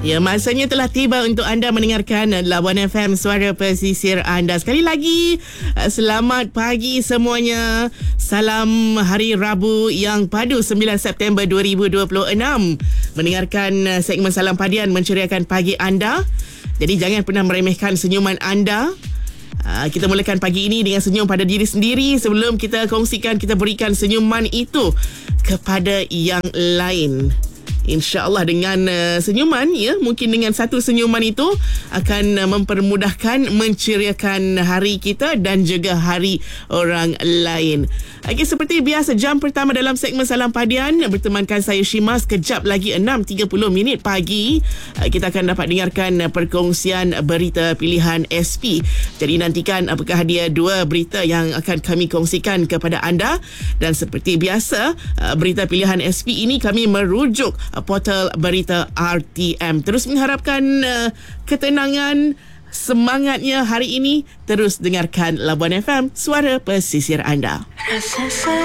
Ya, masanya telah tiba untuk anda mendengarkan Labuan FM, suara pesisir anda. Sekali lagi, selamat pagi semuanya. Salam Hari Rabu yang padu 9 September 2026. Mendengarkan segmen Salam Padian menceriakan pagi anda. Jadi jangan pernah meremehkan senyuman anda. Kita mulakan pagi ini dengan senyum pada diri sendiri. Sebelum kita kongsikan, kita berikan senyuman itu kepada yang lain. InsyaAllah dengan senyuman, ya, mungkin dengan satu senyuman itu akan mempermudahkan, menceriakan hari kita dan juga hari orang lain. Okey, seperti biasa, jam pertama dalam segmen Salam Padian bertemankan saya Shima. Sekejap lagi 6.30 pagi kita akan dapat dengarkan perkongsian berita pilihan SP. Jadi nantikan apakah dia dua berita yang akan kami kongsikan kepada anda. Dan seperti biasa, berita pilihan SP ini kami merujuk portal berita RTM. Terus mengharapkan ketenangan, semangatnya hari ini. Terus dengarkan Labuan FM, suara pesisir anda.